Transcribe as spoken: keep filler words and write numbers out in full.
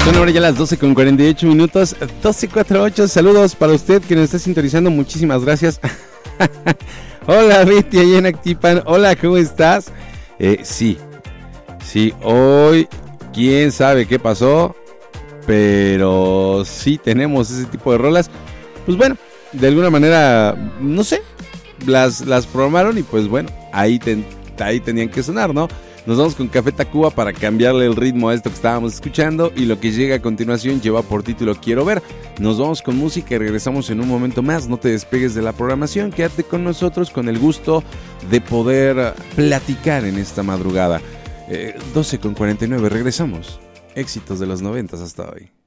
Son ahora ya las doce con cuarenta y ocho minutos, doce cuarenta y ocho. Saludos para usted que nos está sintonizando, muchísimas gracias. Hola Betty, allá en Actipan. Hola, ¿cómo estás? Eh, sí, sí, hoy quién sabe qué pasó, pero sí tenemos ese tipo de rolas. Pues bueno, de alguna manera, no sé, las, las programaron y pues bueno, ahí, ten, ahí tenían que sonar, ¿no? Nos vamos con Café Tacuba para cambiarle el ritmo a esto que estábamos escuchando, y lo que llega a continuación lleva por título Quiero Ver. Nos vamos con música y regresamos en un momento más. No te despegues de la programación, quédate con nosotros con el gusto de poder platicar en esta madrugada. eh, doce con cuarenta y nueve, regresamos. Éxitos de los noventas hasta hoy.